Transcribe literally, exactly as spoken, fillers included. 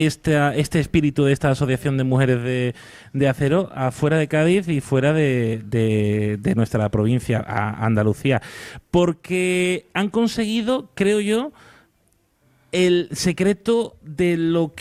esta, este espíritu de esta Asociación de Mujeres de, de Acero afuera de Cádiz y fuera de, de, de nuestra provincia, a Andalucía? Porque han conseguido, creo yo, el secreto de lo que